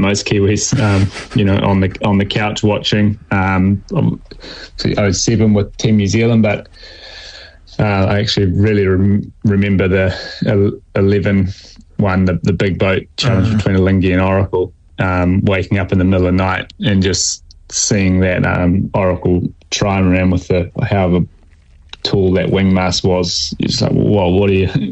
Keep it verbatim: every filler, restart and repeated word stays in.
most Kiwis, um, you know, on the on the couch watching. Um, oh seven with Team New Zealand, but uh, I actually really rem- remember the eleven one, the, the big boat challenge mm. between Alinghi and Oracle, um, waking up in the middle of the night and just seeing that um, Oracle trying around with the however tall that wing mast was. It's like, well, what are you